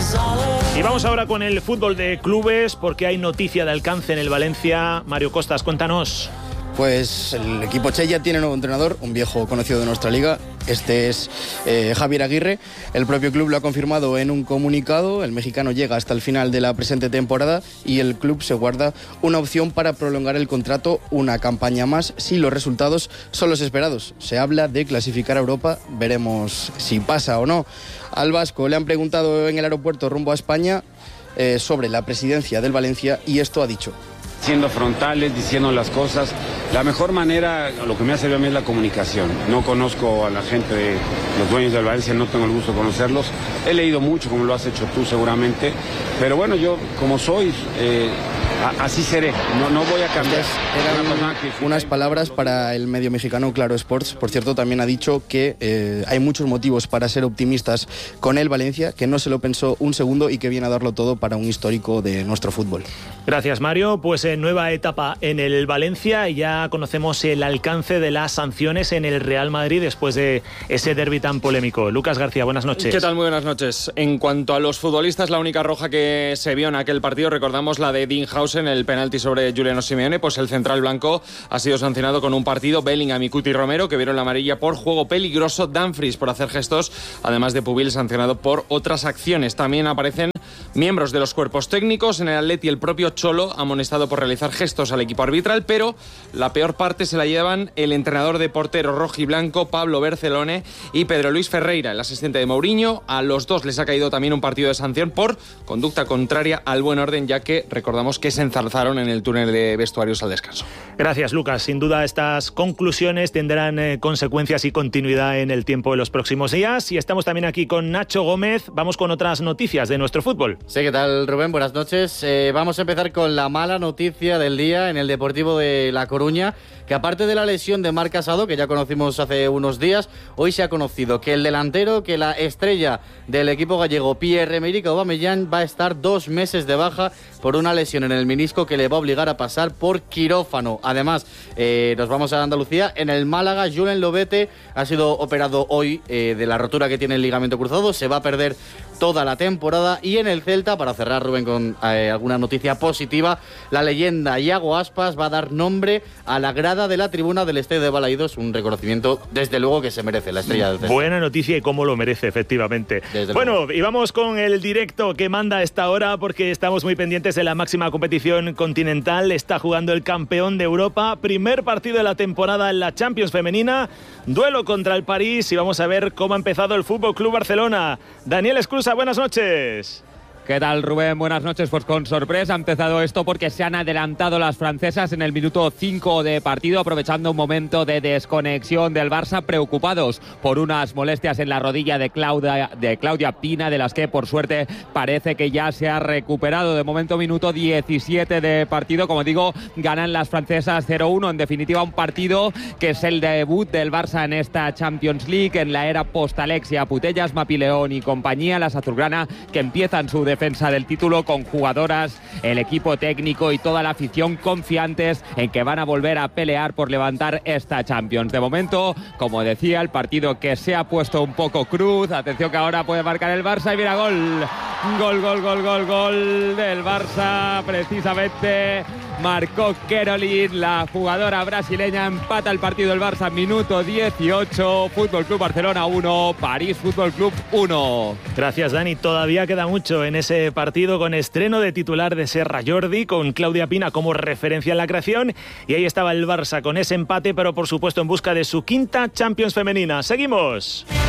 Y vamos ahora con el fútbol de clubes, porque hay noticia de alcance en el Valencia. Mario Costas, cuéntanos. Pues el equipo Che ya tiene nuevo entrenador, un viejo conocido de nuestra liga. Este es Javier Aguirre. El propio club lo ha confirmado en un comunicado. El mexicano llega hasta el final de la presente temporada y el club se guarda una opción para prolongar el contrato una campaña más si los resultados son los esperados. Se habla de clasificar a Europa, veremos si pasa o no. Al vasco le han preguntado en el aeropuerto rumbo a España sobre la presidencia del Valencia y esto ha dicho. Siendo frontales, diciendo las cosas. La mejor manera, lo que me ha servido a mí es la comunicación. No conozco a la gente de los dueños del Valencia, no tengo el gusto de conocerlos. He leído mucho, como lo has hecho tú seguramente. Pero bueno, yo como soy, así seré. No voy a cambiar. Eran unas palabras para el medio mexicano Claro Sports. Por cierto, también ha dicho que hay muchos motivos para ser optimistas con el Valencia, que no se lo pensó un segundo y que viene a darlo todo para un histórico de nuestro fútbol. Gracias, Mario. Pues nueva etapa en el Valencia y ya conocemos el alcance de las sanciones en el Real Madrid después de ese derbi tan polémico. Lucas García, buenas noches. ¿Qué tal? Muy buenas noches. En cuanto a los futbolistas, la única roja que se vio en aquel partido, recordamos la de Dinhausen, el penalti sobre Juliano Simeone, pues el central blanco ha sido sancionado con un partido. Bellingham y Cuti Romero, que vieron la amarilla por juego peligroso. Dumfries por hacer gestos, además de Pubil sancionado por otras acciones. También aparecen miembros de los cuerpos técnicos. En el Atleti el propio Cholo amonestado por realizar gestos al equipo arbitral, pero la peor parte se la llevan el entrenador de portero rojiblanco Pablo Bercelone y Pedro Luis Ferreira, el asistente de Mourinho. A los dos les ha caído también un partido de sanción por conducta contraria al buen orden, ya que recordamos que se enzarzaron en el túnel de vestuarios al descanso. Gracias, Lucas. Sin duda estas conclusiones tendrán consecuencias y continuidad en el tiempo de los próximos días. Y estamos también aquí con Nacho Gómez. Vamos con otras noticias de nuestro fútbol. Sí, ¿qué tal, Rubén? Buenas noches. Vamos a empezar con la mala noticia del día en el Deportivo de La Coruña, que aparte de la lesión de Marc Casado, que ya conocimos hace unos días, hoy se ha conocido que el delantero, que la estrella del equipo gallego, Pierre-Emerick Aubameyang, va a estar 2 meses de baja por una lesión en el menisco que le va a obligar a pasar por quirófano. Además, nos vamos a Andalucía. En el Málaga, Julen Lobete ha sido operado hoy de la rotura que tiene el ligamento cruzado. Se va a perder toda la temporada. Y en el Celta, para cerrar, Rubén, con alguna noticia positiva, la leyenda Iago Aspas va a dar nombre a la grada de la tribuna del Estadio de Balaídos, un reconocimiento desde luego que se merece la estrella del Celta. Buena noticia y cómo lo merece, efectivamente. Bueno, y vamos con el directo que manda a esta hora, porque estamos muy pendientes de la máxima competición continental. Está jugando el campeón de Europa, primer partido de la temporada en la Champions femenina, duelo contra el París, y vamos a ver cómo ha empezado el Fútbol Club Barcelona. Daniel Esclusa, buenas noches. ¿Qué tal, Rubén? Buenas noches. Pues con sorpresa ha empezado esto porque se han adelantado las francesas en el minuto 5 de partido, aprovechando un momento de desconexión del Barça, preocupados por unas molestias en la rodilla de Claudia Pina, de las que por suerte parece que ya se ha recuperado. De momento, minuto 17 de partido. Como digo, ganan las francesas 0-1. En definitiva, un partido que es el debut del Barça en esta Champions League, en la era post-Alexia Putellas, Mapileón y compañía. Las azulgrana que empiezan su defensa del título con jugadoras, el equipo técnico y toda la afición confiantes en que van a volver a pelear por levantar esta Champions. De momento, como decía, el partido que se ha puesto un poco cruz. Atención que ahora puede marcar el Barça y mira, gol del Barça. Precisamente marcó Caroline, la jugadora brasileña. Empata el partido del Barça, minuto 18. Fútbol Club Barcelona 1, París Fútbol Club 1. Gracias, Dani. Todavía queda mucho en ese partido, con estreno de titular de Serra Jordi, con Claudia Pina como referencia en la creación, y ahí estaba el Barça con ese empate, pero por supuesto en busca de su quinta Champions femenina. ¡Seguimos!